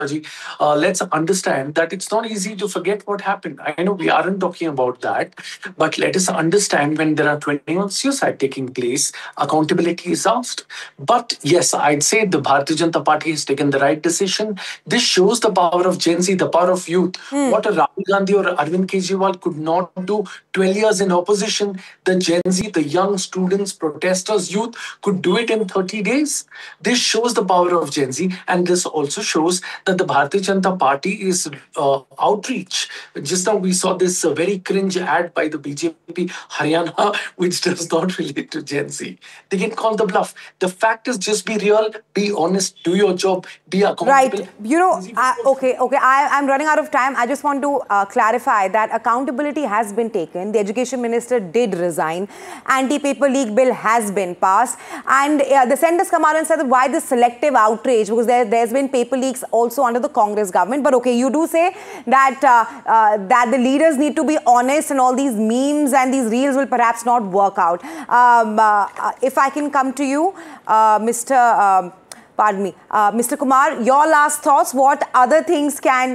Ji, let's understand that it's not easy to forget what happened. I know we aren't talking about that, but let us understand when there are 21 suicide taking place, accountability is asked. But yes, I'd say the Bharatiya Janata Party has taken the right decision. This shows the power of Gen Z, the power of youth. What a Rahul Gandhi or Arvind Kejriwal could not do 12 years in opposition, the Gen Z, the young students, protesters, youth could do it in 30 days. This shows the power of Gen Z, and this also shows that the Bharatiya Janata Party is outreach. Just now we saw this very cringe ad by the BJP Haryana, which does not relate to Gen Z. They can call the bluff. The fact is, just be real, be honest, do your job, be accountable. Right. You know, okay. I'm running out of time. I just want to clarify that accountability has been taken. The Education Minister did resign. Anti-paper leak bill has been passed. And the centre has come out and said that why this selective outrage? Because there's been paper leaks also under the Congress government. But okay, you do say that that the leaders need to be honest and all these memes and these reels will perhaps not work out. If I can come to you, Mr. Kumar, your last thoughts. What other things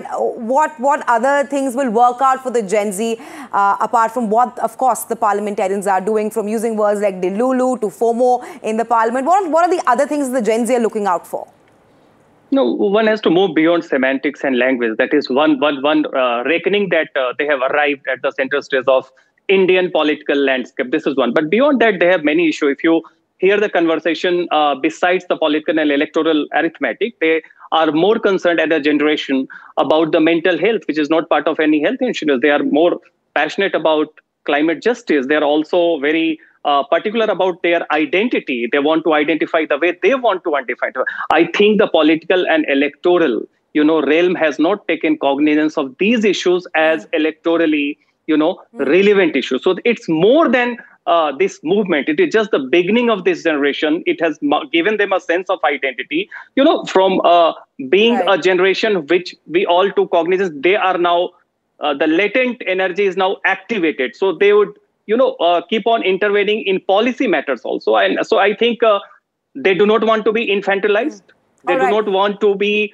will work out for the Gen Z, apart from what, of course, the parliamentarians are doing, from using words like Delulu to FOMO in the parliament? What are the other things the Gen Z are looking out for? No, one has to move beyond semantics and language. That is one reckoning that they have arrived at the center stage of Indian political landscape. This is one. But beyond that, they have many issues. If you hear the conversation, besides the political and electoral arithmetic, they are more concerned as a generation about the mental health, which is not part of any health insurance. They are more passionate about climate justice. They are also very particular about their identity. They want to identify the way they want to identify. I think the political and electoral, realm has not taken cognizance of these issues as electorally, relevant issues. So it's more than this movement. It is just the beginning of this generation. It has given them a sense of identity, from being a generation which we all took cognizance. They are now, the latent energy is now activated. So they would, keep on intervening in policy matters also. And so I think they do not want to be infantilized. They do not want to be,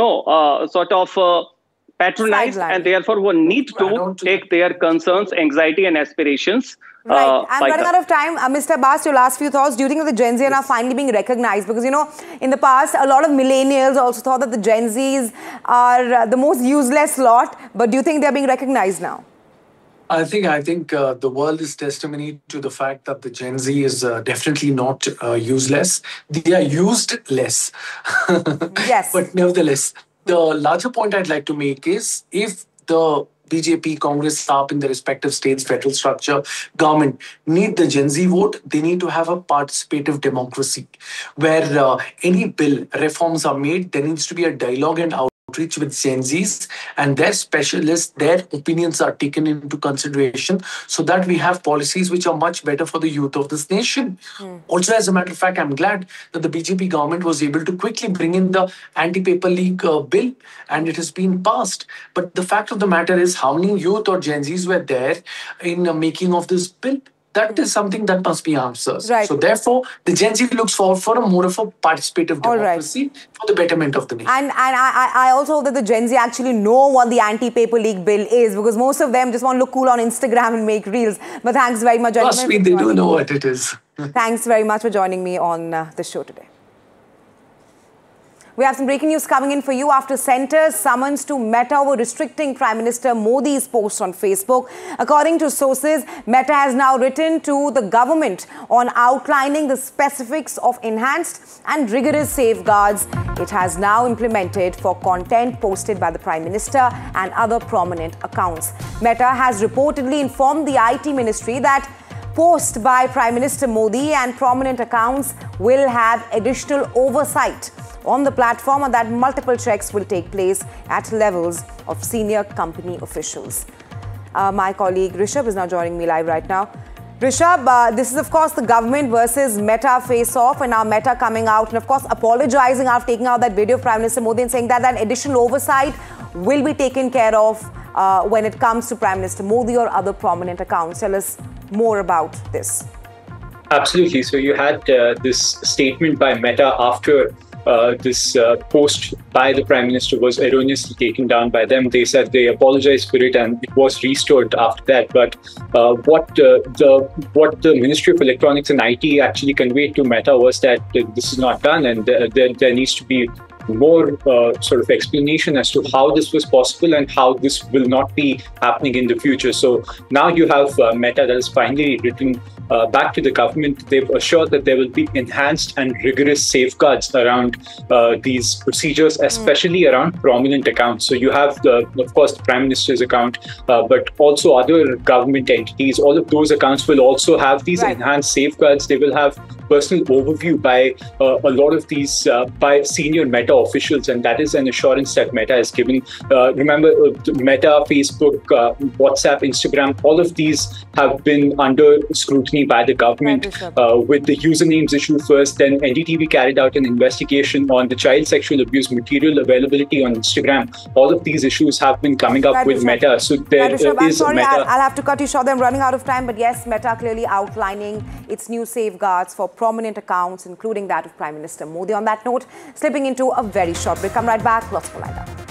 sort of patronized, and therefore one need to take their concerns, anxiety and aspirations. Right. I'm running out of time. Mr. Abbas, your last few thoughts. Do you think that the Gen Z are now finally being recognized? Because, in the past, a lot of millennials also thought that the Gen Zs are the most useless lot. But do you think they're being recognized now? I think the world is testimony to the fact that the Gen Z is definitely not useless. They are used less. Yes. But nevertheless, the larger point I'd like to make is, if the BJP, Congress, SAP in the respective states, federal structure, government need the Gen Z vote, they need to have a participative democracy where any bill, reforms are made. There needs to be a dialogue and outreach with Gen Zs, and their specialists, their opinions are taken into consideration so that we have policies which are much better for the youth of this nation. Also, as a matter of fact, I'm glad that the BJP government was able to quickly bring in the anti-paper leak bill, and it has been passed. But the fact of the matter is, how many youth or Gen Zs were there in making of this bill? That is something that must be answered. Right. So therefore, the Gen Z looks forward for a more of a participative democracy for the betterment of the nation. And I also hope that the Gen Z actually know what the anti-paper leak bill is, because most of them just want to look cool on Instagram and make reels. But thanks very much, gentlemen. Trust me, they do know what it is. Thanks very much for joining me on the show today. We have some breaking news coming in for you after Centre's summons to Meta over restricting Prime Minister Modi's posts on Facebook. According to sources, Meta has now written to the government on outlining the specifics of enhanced and rigorous safeguards it has now implemented for content posted by the Prime Minister and other prominent accounts. Meta has reportedly informed the IT Ministry that posts by Prime Minister Modi and prominent accounts will have additional oversight on the platform, and that multiple checks will take place at levels of senior company officials. My colleague Rishabh is now joining me live right now. Rishabh, this is of course the government versus Meta face-off, and now Meta coming out and of course apologizing after taking out that video of Prime Minister Modi and saying that that additional oversight will be taken care of when it comes to Prime Minister Modi or other prominent accounts. Tell us more about this. Absolutely. So you had this statement by Meta after this post by the Prime Minister was erroneously taken down by them. They said they apologized for it and it was restored after that. But what the Ministry of Electronics and IT actually conveyed to Meta was that this is not done, and there needs to be more sort of explanation as to how this was possible and how this will not be happening in the future. So now you have Meta that has finally written back to the government. They've assured that there will be enhanced and rigorous safeguards around these procedures, especially around prominent accounts. So you have, of course, the Prime Minister's account, but also other government entities. All of those accounts will also have these enhanced safeguards. They will have personal overview by a lot of these by senior Meta officials, and that is an assurance that Meta has given. Remember, Meta, Facebook, WhatsApp, Instagram, all of these have been under scrutiny by the government with the usernames issue first. Then NDTV carried out an investigation on the child sexual abuse material availability on Instagram. All of these issues have been coming up with Meta. So there is I'm sorry, Meta. I'll have to cut you short. I'm running out of time. But yes, Meta clearly outlining its new safeguards for prominent accounts, including that of Prime Minister Modi. On that note, slipping into a very short break. Come right back. Lots more lined up.